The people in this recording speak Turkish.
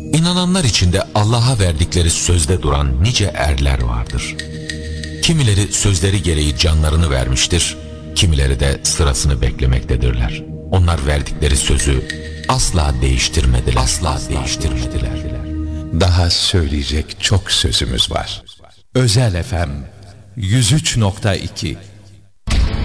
İnananlar içinde Allah'a verdikleri sözde duran nice erler vardır. Kimileri sözleri gereği canlarını vermiştir, kimileri de sırasını beklemektedirler. Onlar verdikleri sözü asla değiştirmediler. Asla değiştirmediler. Daha söyleyecek çok sözümüz var. Özel FM 103.2